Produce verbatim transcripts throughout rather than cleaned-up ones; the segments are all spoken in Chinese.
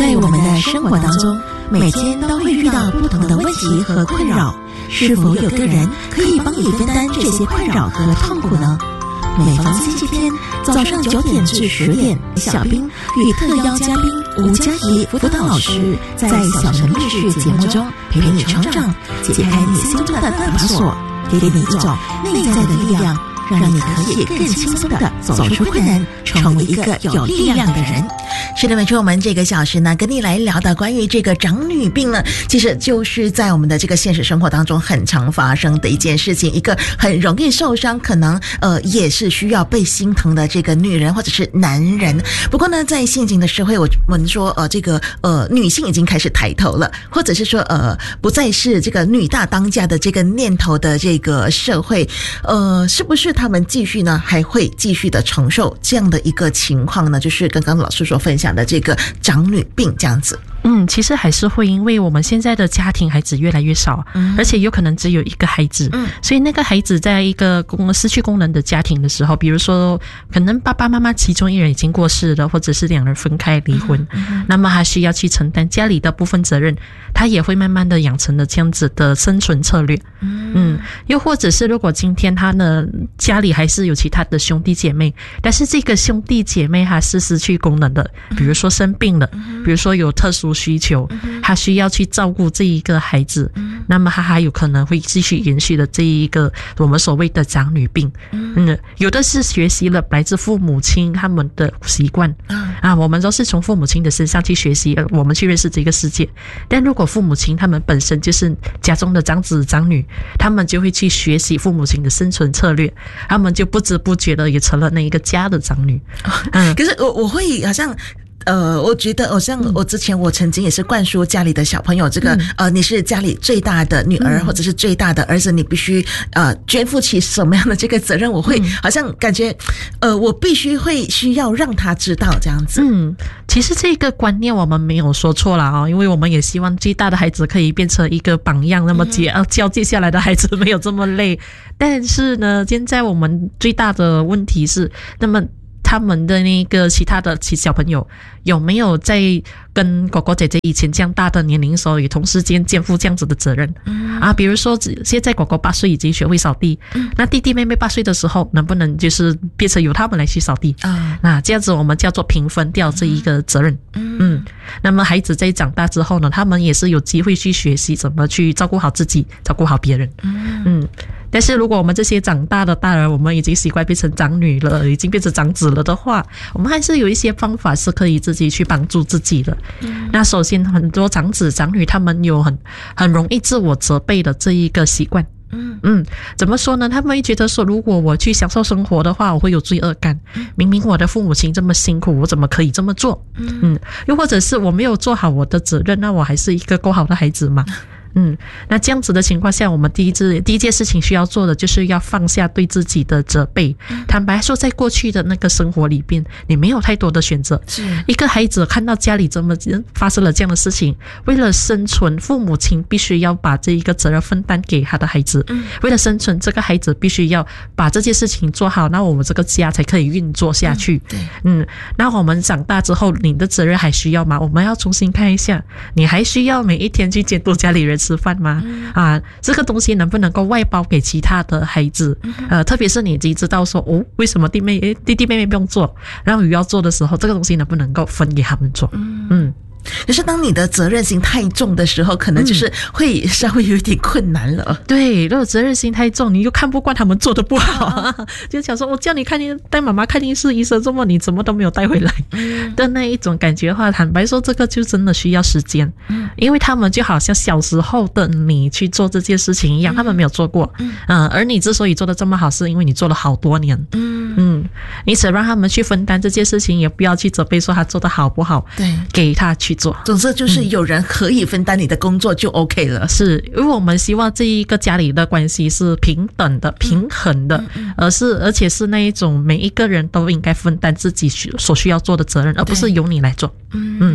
在我们的生活当中，每天都会遇到不同的问题和困扰，是否有个人可以帮你分担这些困扰和痛苦呢？每逢星期天早上九点至十点，小兵与特邀嘉宾吴佳怡辅导老师在小城故事节目中陪你成长，解开你心中的那把锁，给你一种内在的力量，让你可以更轻松地走出困难，成为一个有力量的人。 是的，没错，我们这个小时呢，跟你来聊的关于这个长女病呢，其实就是在我们的这个现实生活当中很常发生的一件事情，一个很容易受伤，可能呃也是需要被心疼的这个女人或者是男人。不过呢，在现今的社会，我们说呃这个呃女性已经开始抬头了，或者是说呃不再是这个女大当家的这个念头的这个社会，呃是不是他们继续呢还会继续的承受这样的一个情况呢？就是刚刚老师所分享的这个长女病这样子。 嗯，其实还是会，因为我们现在的家庭孩子越来越少，嗯、而且有可能只有一个孩子，嗯、所以那个孩子在一个功失去功能的家庭的时候，比如说可能爸爸妈妈其中一人已经过世了，或者是两人分开离婚，嗯嗯、那么他需要去承担家里的部分责任，他也会慢慢的养成了这样子的生存策略。嗯, 嗯又或者是如果今天他呢家里还是有其他的兄弟姐妹，但是这个兄弟姐妹他是失去功能的，比如说生病了，比如说有特殊需求，他需要去照顾这一个孩子，那么他还有可能会继续延续的这一个我们所谓的长女病。嗯，有的是学习了来自父母亲他们的习惯啊，我们都是从父母亲的身上去学习，我们去认识这个世界。但如果父母亲他们本身就是家中的长子长女，他们就会去学习父母亲的生存策略，他们就不知不觉的也成了那一个家的长女。 嗯，可是我我会好像。呃，我觉得好像我之前我曾经也是灌输家里的小朋友这个、嗯、呃，你是家里最大的女儿、嗯、或者是最大的儿子，你必须呃肩负起什么样的这个责任，我会好像感觉呃我必须会需要让他知道这样子。 嗯，其实这个观念我们没有说错啦啊、哦，因为我们也希望最大的孩子可以变成一个榜样，那么接、嗯、教接下来的孩子没有这么累。但是呢，现在我们最大的问题是，那么他们的那个其他的小朋友有没有在跟哥哥姐姐以前这样大的年龄时候也同时间肩负这样子的责任、嗯、啊？比如说现在哥哥八岁已经学会扫地、嗯、那弟弟妹妹八岁的时候能不能就是变成由他们来去扫地、嗯、那这样子我们叫做平分掉这一个责任。 嗯, 嗯那么孩子在长大之后呢，他们也是有机会去学习怎么去照顾好自己，照顾好别人。嗯嗯但是如果我们这些长大的大人，我们已经习惯变成长女了，已经变成长子了的话，我们还是有一些方法是可以自己去帮助自己的。嗯、那首先很多长子长女他们有很很容易自我责备的这一个习惯。嗯嗯，怎么说呢？他们会觉得说，如果我去享受生活的话，我会有罪恶感。明明我的父母亲这么辛苦，我怎么可以这么做？嗯嗯，又或者是我没有做好我的责任，那我还是一个够好的孩子吗？嗯，那这样子的情况下，我们第一次第一件事情需要做的就是要放下对自己的责备。嗯、坦白说，在过去的那个生活里边，你没有太多的选择。是一个孩子看到家里这么发生了这样的事情，为了生存，父母亲必须要把这一个责任分担给他的孩子。嗯、为了生存，这个孩子必须要把这件事情做好，那我们这个家才可以运作下去。嗯，对，嗯，那我们长大之后，你的责任还需要吗？我们要重新看一下，你还需要每一天去监督家里人吃饭吗？嗯、啊，这个东西能不能够外包给其他的孩子？嗯、呃，特别是你已经知道说，哦，为什么弟妹弟弟妹妹不用做，然后你要做的时候，这个东西能不能够分给他们做？嗯。嗯可是当你的责任心太重的时候，可能就是会稍微有一点困难了。 嗯、对，如果责任心太重，你又看不惯他们做的不好，啊、就想说我叫你看带妈妈看电视，医生这么你怎么都没有带回来、嗯、的那一种感觉的话，坦白说这个就真的需要时间。嗯，因为他们就好像小时候的你去做这件事情一样，嗯、他们没有做过。嗯、呃，而你之所以做得这么好，是因为你做了好多年。嗯嗯，因此让他们去分担这件事情，也不要去责备说他做得好不好。对，给他去做。 总之就是有人可以分担你的工作就 OK 了。 嗯、是因为我们希望这一个家里的关系是平等的、平衡的，嗯嗯嗯、而是而且是那一种每一个人都应该分担自己所需要做的责任，而不是由你来做。嗯嗯。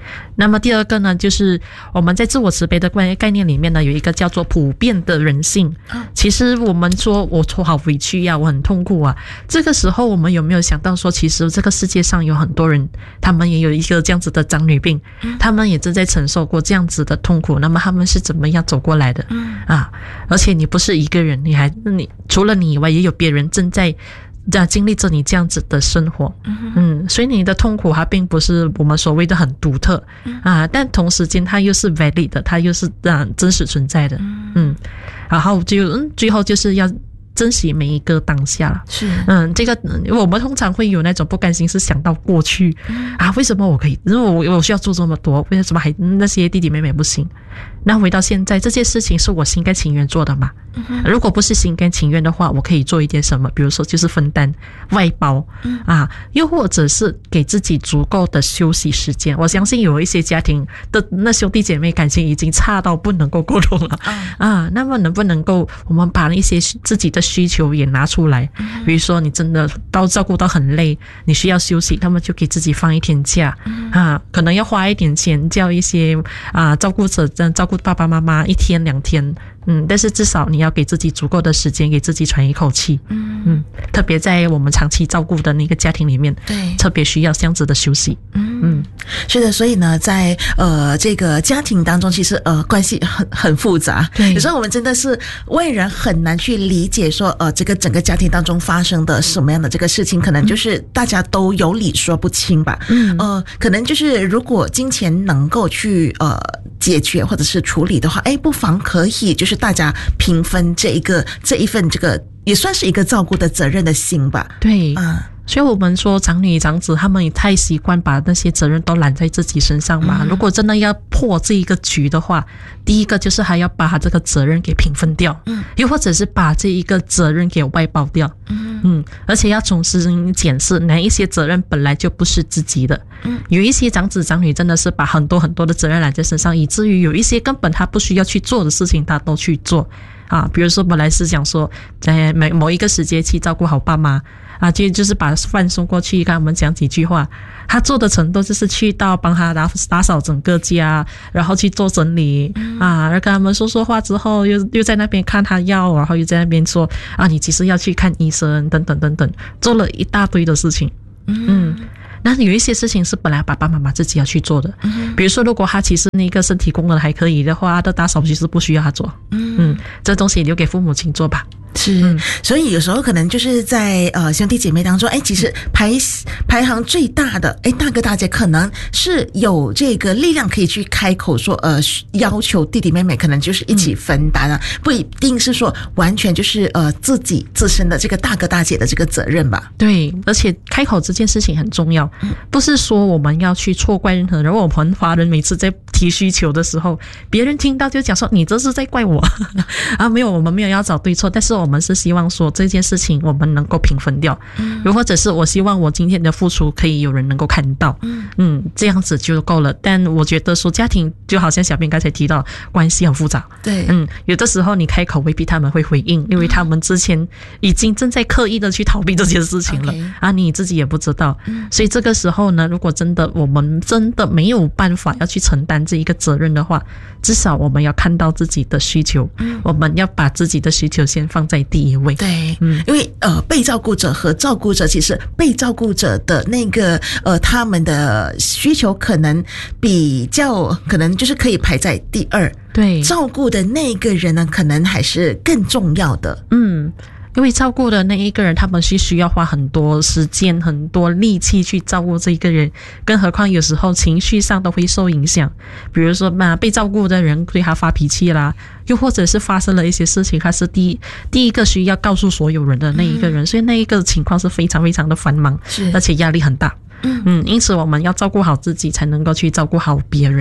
那么第二个呢，就是我们在自我慈悲的概念里面呢，有一个叫做普遍的人性。其实我们说我好委屈呀、啊，我很痛苦啊，这个时候我们有没有想到说，其实这个世界上有很多人，他们也有一个这样子的长女病，他们也正在承受过这样子的痛苦，那么他们是怎么样走过来的？啊，而且你不是一个人，你还你除了你以外，也有别人正在在经历着你这样子的生活，嗯, 嗯，所以你的痛苦它并不是我们所谓的很独特、嗯、啊，但同时间它又是 valid 的，它又是、啊、真实存在的，嗯，嗯然后就嗯，最后就是要珍惜每一个当下， 是， 嗯，这个我们通常会有那种不甘心，是想到过去、嗯、啊，为什么我可以，因为我我需要做这么多，为什么还那些弟弟妹妹不行？那回到现在，这件事情是我心甘情愿做的嘛？嗯、如果不是心甘情愿的话，我可以做一点什么？比如说就是分担外包、嗯、啊，又或者是给自己足够的休息时间。我相信有一些家庭的那兄弟姐妹感情已经差到不能够沟通了、嗯、啊，那么能不能够我们把一些自己的需求也拿出来？嗯、比如说你真的到照顾到很累，你需要休息，那么就给自己放一天假、嗯、啊，可能要花一点钱叫一些啊照顾者照顾爸爸妈妈一天两天。嗯，但是至少你要给自己足够的时间，给自己喘一口气。嗯嗯，特别在我们长期照顾的那个家庭里面， 对， 特别需要这样子的休息。嗯嗯， 是的，所以呢，在呃这个家庭当中，其实呃关系很很复杂。 对， 有时候我们真的是外人很难去理解说，呃，这个整个家庭当中发生的什么样的这个事情，可能就是大家都有理说不清吧。嗯，呃，可能就是如果金钱能够去呃解决或者是处理的话，哎，不妨可以就是大家平分这一个这一份这个也算是一个照顾的责任的心吧。 对啊。 所以我们说长女长子他们也太习惯把那些责任都揽在自己身上嘛、嗯、如果真的要破这一个局的话，第一个就是还要把他这个责任给平分掉，嗯，又或者是把这一个责任给外包掉，嗯嗯，而且要重新检视哪一些责任本来就不是自己的，嗯，有一些长子长女真的是把很多很多的责任揽在身上，以至于有一些根本他不需要去做的事情他都去做啊，比如说本来是想说在某某一个时节去照顾好爸妈啊，就就是把饭送过去，跟他们讲几句话。他做的程度就是去到帮他打打扫整个家，然后去做整理、嗯、啊，然后跟他们说说话之后，又又在那边看他药，然后又在那边说啊，你其实要去看医生，等等等等，做了一大堆的事情。嗯。嗯那有一些事情是本来爸爸妈妈自己要去做的，嗯，比如说如果他其实那个身体功能还可以的话，他的大扫其实不需要他做，嗯嗯，这东西留给父母亲做吧。 是、嗯，所以有时候可能就是在呃兄弟姐妹当中，哎，其实排排行最大的，哎，大哥大姐可能是有这个力量可以去开口说，呃，要求弟弟妹妹可能就是一起分担啊，嗯、不一定是说完全就是呃自己自身的这个大哥大姐的这个责任吧。 对，而且开口这件事情很重要，嗯、不是说我们要去错怪任何人。我们华人每次在提需求的时候，别人听到就讲说你这是在怪我啊，没有，我们没有要找对错，但是我们是希望说这件事情我们能够平分掉，嗯，又或者是我希望我今天的付出可以有人能够看到，嗯嗯，这样子就够了。但我觉得说家庭就好像小编刚才提到，关系很复杂， 对， 嗯，有的时候你开口未必他们会回应，因为他们之前已经正在刻意的去逃避这件事情了，嗯、啊，你自己也不知道，嗯，所以这个时候呢，如果真的我们真的没有办法要去承担这一个责任的话，至少我们要看到自己的需求，嗯，我们要把自己的需求先放在第一位。 对，嗯，因为呃，被照顾者和照顾者，其实被照顾者的那个呃，他们的需求可能比较可能就是可以排在第二， 对， 照顾的那个人呢，可能还是更重要的， 嗯。因为照顾的那一个人，他们是需要花很多时间、很多力气去照顾这一个人，更何况有时候情绪上都会受影响。比如说嘛，被照顾的人对他发脾气啦，又或者是发生了一些事情，他是第一第一个需要告诉所有人的那一个人，嗯、所以那一个情况是非常非常的繁忙，而且压力很大。嗯嗯，因此我们要照顾好自己，才能够去照顾好别人。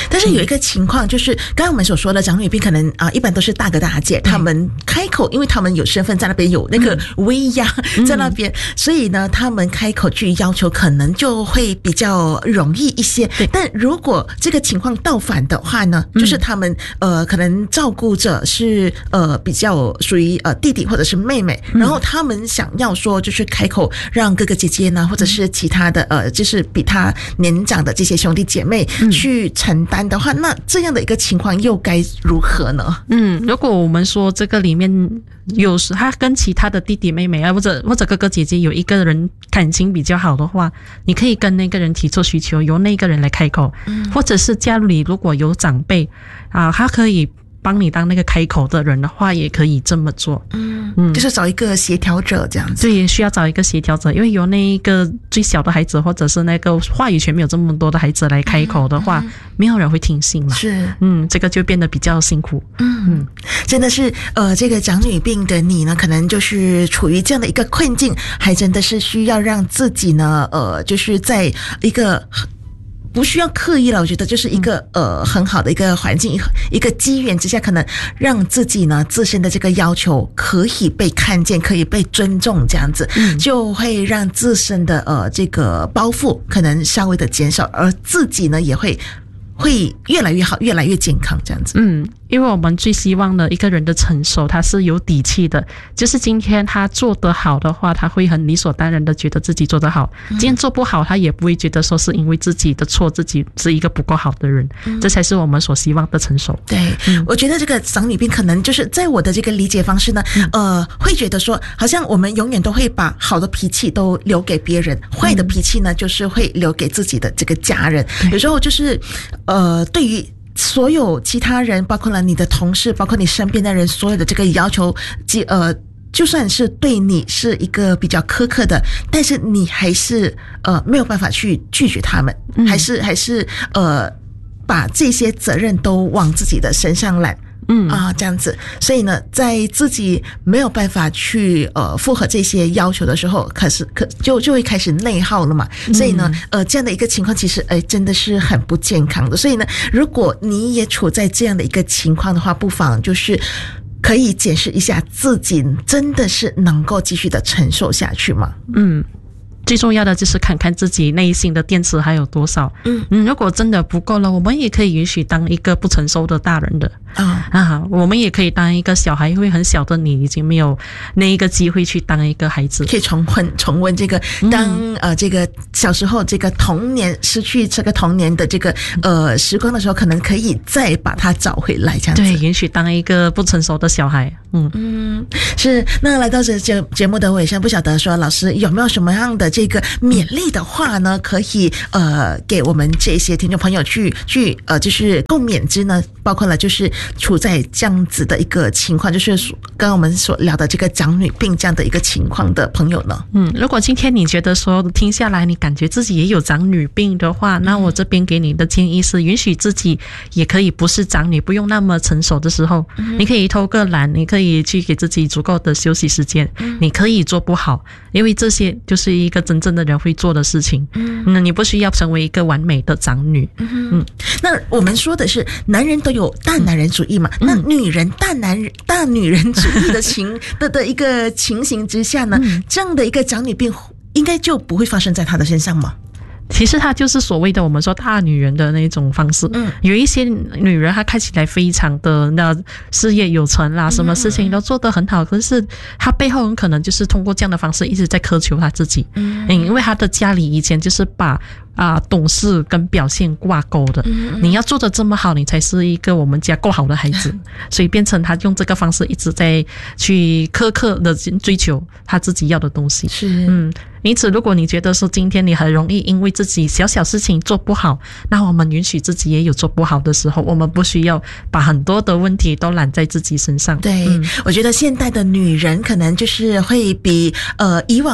但是有一个情况就是，刚刚我们所说的长女病，可能啊、呃，一般都是大哥大姐，他们开口，因为他们有身份在那边，有那个威压在那边，嗯、所以呢，他们开口去要求，可能就会比较容易一些。但如果这个情况倒反的话呢，就是他们呃，可能照顾者是呃比较属于呃弟弟或者是妹妹，然后他们想要说就是开口让哥哥姐姐呢，或者是其他的呃，就是比他年长的这些兄弟姐妹去承担的话，那这样的一个情况又该如何呢？ 嗯，如果我们说这个里面有时他跟其他的弟弟妹妹啊，或者或者哥哥姐姐有一个人感情比较好的话，你可以跟那个人提出需求，由那个人来开口，嗯、或者是家里如果有长辈啊，他可以帮你当那个开口的人的话，也可以这么做。嗯嗯，就是找一个协调者这样子。 对，需要找一个协调者，因为由那一个最小的孩子或者是那个话语权没有这么多的孩子来开口的话，嗯嗯、没有人会听信嘛。 是， 嗯，这个就变得比较辛苦。 嗯嗯，真的是呃，这个长女病的你呢，可能就是处于这样的一个困境，还真的是需要让自己呢，呃，就是在一个。不需要刻意了，我觉得就是一个呃很好的一个环境，一个机缘之下，可能让自己呢自身的这个要求可以被看见，可以被尊重，这样子、嗯、就会让自身的呃这个包袱可能稍微的减少，而自己呢也会会越来越好，越来越健康，这样子。 嗯，因为我们最希望的一个人的成熟，他是有底气的，就是今天他做得好的话，他会很理所当然的觉得自己做得好、嗯、今天做不好，他也不会觉得说是因为自己的错，自己是一个不够好的人、嗯、这才是我们所希望的成熟。 对、嗯、我觉得这个长女病可能就是在我的这个理解方式呢、嗯、呃，会觉得说好像我们永远都会把好的脾气都留给别人，坏的脾气呢就是会留给自己的这个家人、嗯、有时候就是呃，对于所有其他人，包括了你的同事，包括你身边的人，所有的这个要求，呃，就算是对你是一个比较苛刻的，但是你还是呃没有办法去拒绝他们，嗯、还是还是呃把这些责任都往自己的身上揽。嗯啊，这样子，所以呢，在自己没有办法去呃符合这些要求的时候，可是可就就会开始内耗了嘛。所以呢，呃，这样的一个情况，其实哎真的是很不健康的。所以呢，如果你也处在这样的一个情况的话，不妨就是可以检视一下自己，真的是能够继续的承受下去吗？嗯。 最重要的就是看看自己内心的电池还有多少。嗯嗯，如果真的不够了，我们也可以允许当一个不成熟的大人的。啊、哦、啊，我们也可以当一个小孩，因为很小的你已经没有那一个机会去当一个孩子， 可以重温重温这个当、嗯、呃这个小时候这个童年失去这个童年的这个呃时光的时候，可能可以再把它找回来，这样子。 对，允许当一个不成熟的小孩。嗯嗯，是。那来到这节节目的尾声，不晓得说老师有没有什么样的这个勉励的话呢，可以呃给我们这些听众朋友去去呃就是共勉之呢？包括了就是处在这样子的一个情况，就是刚刚我们所聊的这个长女病这样的一个情况的朋友呢。 嗯，如果今天你觉得说听下来你感觉自己也有长女病的话，那我这边给你的建议是允许自己也可以不是长女，不用那么成熟的时候、嗯、你可以偷个懒，你可以去给自己足够的休息时间、嗯、你可以做不好，因为这些就是一个真正的人会做的事情。嗯，那你不需要成为一个完美的长女。嗯嗯，那我们说的是男人都有大男人主义嘛、嗯、那女人大男人大女人主义的情的的一个情形之下呢、嗯、这样的一个长女病应该就不会发生在她的身上吗？ 其实她就是所谓的我们说大女人的那种方式。嗯，有一些女人她看起来非常的那事业有成啦，什么事情都做得很好，可是她背后很可能就是通过这样的方式一直在苛求她自己。嗯，因为她的家里以前就是把啊懂事跟表现挂钩的。嗯，你要做得这么好，你才是一个我们家够好的孩子，所以变成她用这个方式一直在去苛刻的追求她自己要的东西。 是， 嗯。因此如果你觉得说今天你很容易因为自己小小事情做不好，那我们允许自己也有做不好的时候，我们不需要把很多的问题都揽在自己身上。 对、嗯、我觉得现代的女人可能就是会比呃以往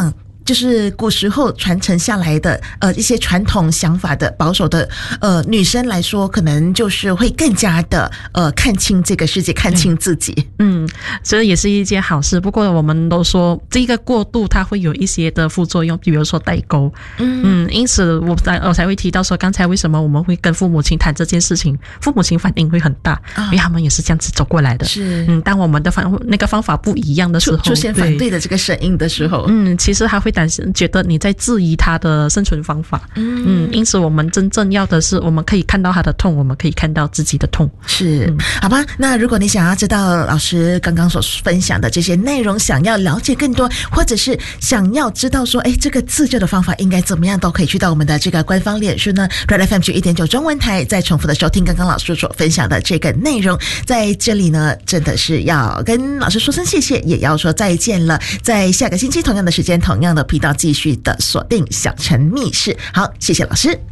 就是古时候传承下来的呃一些传统想法的保守的呃女生来说，可能就是会更加的呃看清这个世界，看清自己。 嗯，这也是一件好事。不过我们都说这个过度它会有一些的副作用，比如说代沟。嗯嗯，因此我才我才会提到说，刚才为什么我们会跟父母亲谈这件事情，父母亲反应会很大，啊、因为他们也是这样子走过来的。 是， 嗯，当我们的方那个方法不一样的时候， 出现反对的这个声音的时候， 嗯，其实他会担心，觉得你在质疑他的生存方法。嗯嗯，因此我们真正要的是，我们可以看到他的痛，我们可以看到自己的痛。 是，嗯、好吧？那如果你想要知道老师刚刚所分享的这些内容，想要了解更多，或者是想要知道说，哎，这个自救的方法应该怎么样，都可以去到我们的这个官方脸书呢 ，Red F M 九一点九中文台，再重复的收听刚刚老师所分享的这个内容。在这里呢，真的是要跟老师说声谢谢，也要说再见了。在下个星期同样的时间，同样的频道继续的锁定小陈密室。好，谢谢老师。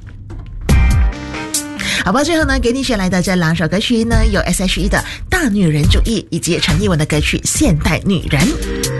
好吧，最后呢，给你选来的这两首歌曲呢，有 S H E 的《大女人主义》以及陈奕文的歌曲《现代女人》。